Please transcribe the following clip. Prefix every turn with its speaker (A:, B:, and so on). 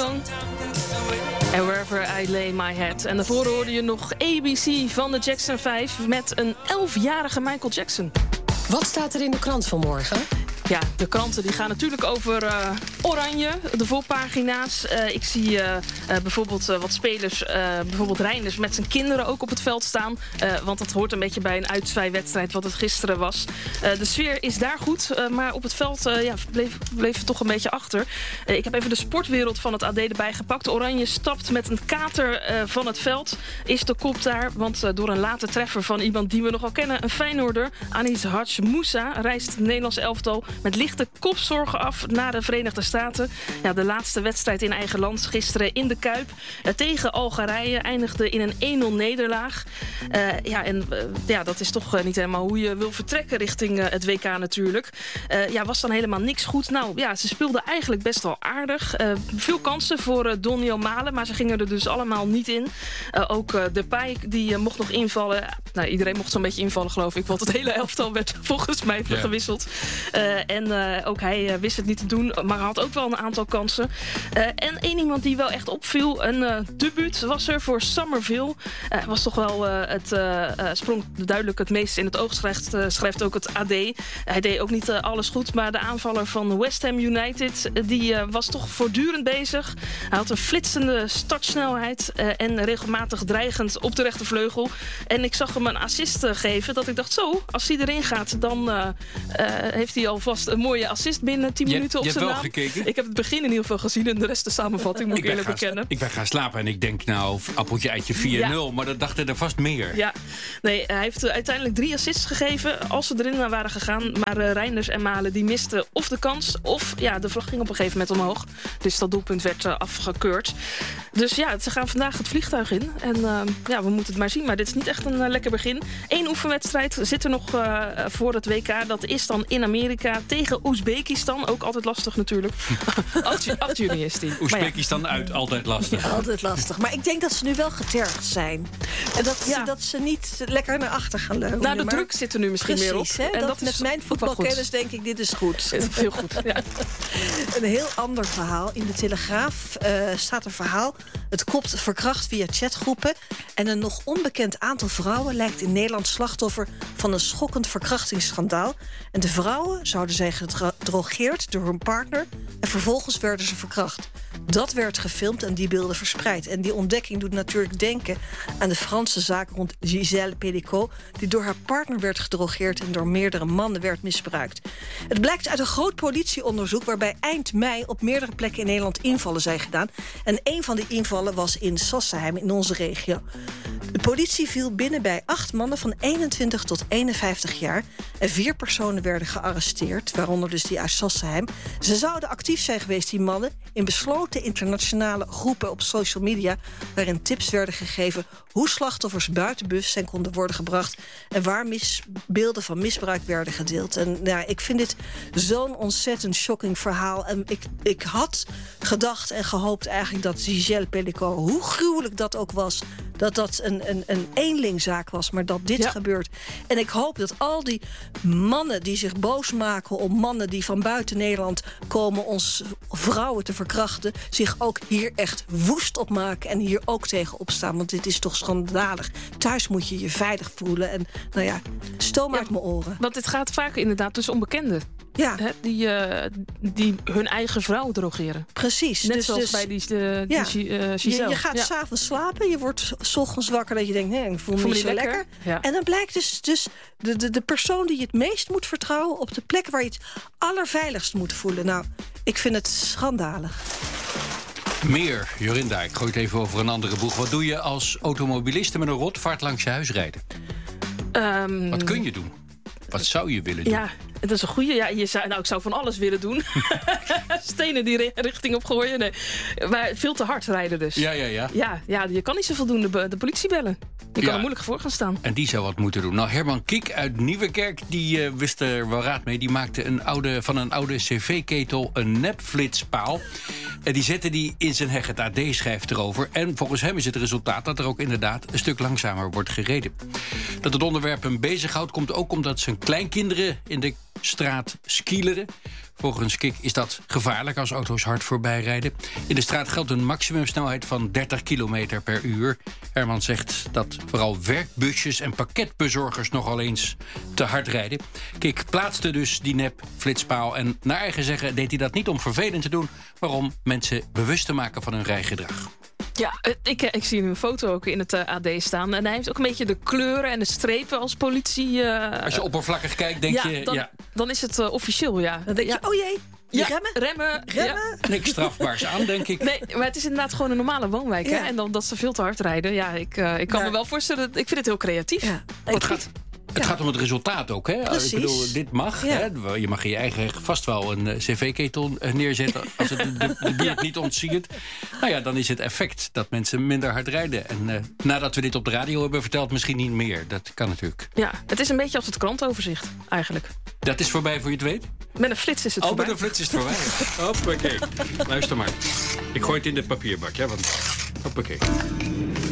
A: Armstrong. En Wherever I Lay My Head. En daarvoor hoorde je nog ABC van de Jackson 5 met een 11-jarige Michael Jackson.
B: Wat staat er in de krant vanmorgen?
A: Ja, de kranten die gaan natuurlijk over Oranje, de voorpagina's. Ik zie bijvoorbeeld wat spelers, bijvoorbeeld Reinders met zijn kinderen ook op het veld staan. Want dat hoort een beetje bij een uitzwaaiwedstrijd wat het gisteren was. De sfeer is daar goed, maar op het veld bleef het toch een beetje achter. Ik heb even de sportwereld van het AD erbij gepakt. Oranje stapt met een kater van het veld. Is de kop daar, want door een late treffer van iemand die we nogal kennen, een Feyenoorder, Anis Hadj Moussa, reist het Nederlands elftal met lichte kopzorgen af naar de Verenigde Staten. Ja, de laatste wedstrijd in eigen land gisteren in de Kuip tegen Algerije eindigde in een 1-0 nederlaag. Dat is toch niet helemaal hoe je wil vertrekken richting het WK natuurlijk. Was dan helemaal niks goed. Nou ja, ze speelden eigenlijk best wel aardig. Veel kansen voor Donny O'Malen, maar ze gingen er dus allemaal niet in. Ook Depay, die mocht nog invallen. Nou, iedereen mocht zo'n beetje invallen, geloof ik, want het hele elftal werd volgens mij gewisseld. Ook hij wist het niet te doen, maar had ook wel een aantal kansen. En één iemand die wel echt opviel, een debuut was er voor Summerville. Was toch wel sprong duidelijk het meest in het oog, schrijft ook het AD. Hij deed ook niet alles goed, maar de aanvaller van West Ham United, die was toch voortdurend bezig. Hij had een flitsende startsnelheid en regelmatig dreigend op de rechtervleugel. En ik zag hem een assist geven, dat ik dacht zo, als hij erin gaat, dan heeft hij alvast een mooie assist binnen 10 minuten op zijn naam.
C: Je hebt wel gekeken?
A: Ik heb het begin in ieder geval gezien en de rest de samenvatting, moet ik eerlijk bekennen.
C: Ik ben gaan slapen en ik denk, appeltje eitje 4-0, maar dat dachten er vast meer.
A: Ja, nee, hij heeft uiteindelijk 3 assists gegeven als ze erin waren gegaan. Maar Reinders en Malen die misten of de kans of de vlag ging op een gegeven moment omhoog. Dus dat doelpunt werd afgekeurd. Dus ja, ze gaan vandaag het vliegtuig in. En we moeten het maar zien. Maar dit is niet echt een lekker begin. 1 oefenwedstrijd zit er nog voor het WK. Dat is dan in Amerika tegen Oezbekistan. Ook altijd lastig natuurlijk. 8 juni is die.
C: Oezbekistan uit, altijd lastig.
D: Ja, altijd lastig. Maar ik denk dat ze nu wel getergd zijn. En dat ze niet lekker naar achter gaan leunen.
A: Nou, de druk zit er nu misschien meer op.
D: Hè? En dat met mijn voetbalkennis denk ik, dit is goed.
A: Het is heel goed, ja.
D: Een heel ander verhaal. In de Telegraaf staat een verhaal. Het kopt verkracht via chatgroepen. En een nog onbekend aantal vrouwen lijkt in Nederland slachtoffer van een schokkend verkrachtingsschandaal. En de vrouwen zouden zijn gedrogeerd door hun partner en vervolgens werden ze verkracht. Dat werd gefilmd en die beelden verspreid. En die ontdekking doet natuurlijk denken aan de Franse zaak rond Gisèle Pelicot, die door haar partner werd gedrogeerd en door meerdere mannen werd misbruikt. Het blijkt uit een groot politieonderzoek waarbij eind mei op meerdere plekken in Nederland invallen zijn gedaan. En een van die invallen was in Sassheim, in onze regio. De politie viel binnen bij 8 mannen van 21 tot 51 jaar. En 4 personen werden gearresteerd, waaronder dus die uit Sassheim. Ze zouden actief zijn geweest, die mannen, in besloten internationale groepen op social media, waarin tips werden gegeven hoe slachtoffers buiten bewustzijn konden worden gebracht en waar beelden van misbruik werden gedeeld. En ik vind dit zo'n ontzettend shocking verhaal. En ik had gedacht en gehoopt eigenlijk dat Gisèle Pelicot, hoe gruwelijk dat ook was, dat een eenlingzaak was, maar dat dit gebeurt. En ik hoop dat al die mannen die zich boos maken om mannen die van buiten Nederland komen ons vrouwen te verkrachten, zich ook hier echt woest op maken en hier ook tegen opstaan. Want dit is toch schandalig. Thuis moet je je veilig voelen. En stoom uit mijn oren.
A: Want dit gaat vaak inderdaad dus om bekenden.
D: Ja.
A: Die hun eigen vrouw drogeren.
D: Precies.
A: Net zoals bij die Gisèle.
D: Je gaat 's avonds slapen, je wordt 's ochtends wakker dat je denkt, nee, ik voel me niet zo lekker.
A: Ja.
D: En dan blijkt dus de persoon die je het meest moet vertrouwen op de plek waar je het allerveiligst moet voelen. Nou, ik vind het schandalig.
C: Meer, Jorinda, ik gooi het even over een andere boeg. Wat doe je als automobiliste met een rotvaart langs je huis rijden? Wat kun je doen? Wat zou je willen doen?
A: Ja, dat is een goeie. Ja, ik zou van alles willen doen. Stenen die richting op gooien. Nee. Maar veel te hard rijden dus.
C: Ja.
A: Ja, je kan niet zoveel doen. De politie bellen. Je kan er moeilijk voor gaan staan.
C: En die zou wat moeten doen. Nou, Herman Kiek uit Nieuwekerk, die wist er wel raad mee. Die maakte van een oude cv-ketel een nepflitspaal. En die zette die in zijn heg. Het AD schrijft erover. En volgens hem is het resultaat dat er ook inderdaad een stuk langzamer wordt gereden. Dat het onderwerp hem bezighoudt komt ook omdat zijn kleinkinderen in de straat skileren. Volgens Kik is dat gevaarlijk als auto's hard voorbij rijden. In de straat geldt een maximumsnelheid van 30 km per uur. Herman zegt dat vooral werkbusjes en pakketbezorgers nogal eens te hard rijden. Kik plaatste dus die nep-flitspaal. En naar eigen zeggen deed hij dat niet om vervelend te doen, maar om mensen bewust te maken van hun rijgedrag.
A: Ja, ik zie nu een foto ook in het AD staan. En hij heeft ook een beetje de kleuren en de strepen als politie.
C: Als je oppervlakkig kijkt, denk je...
A: Dan is het officieel, ja.
D: Dan denk je, oh jee, remmen.
A: Ja.
C: Niks strafbaars aan, denk ik.
A: Nee, maar het is inderdaad gewoon een normale woonwijk.
D: Ja.
A: Hè? En dan dat ze veel te hard rijden. Ja, ik kan me wel voorstellen. Ik vind het heel creatief.
D: Ja.
C: Het gaat om het resultaat ook, hè?
D: Precies.
C: Ik bedoel, dit mag.
D: Ja.
C: Hè? Je mag in je eigen heg vast wel een cv-ketel neerzetten als het de buurt niet ontsiert. Nou ja, dan is het effect dat mensen minder hard rijden. En nadat we dit op de radio hebben verteld, misschien niet meer. Dat kan natuurlijk.
A: Ja, het is een beetje als het krantoverzicht, eigenlijk.
C: Dat is voorbij voor je het weet?
A: Met een flits is het voorbij.
C: Met een flits is het voorbij. Hoppakee. Luister maar. Ik gooi het in de papierbak, ja? Want... Hoppakee.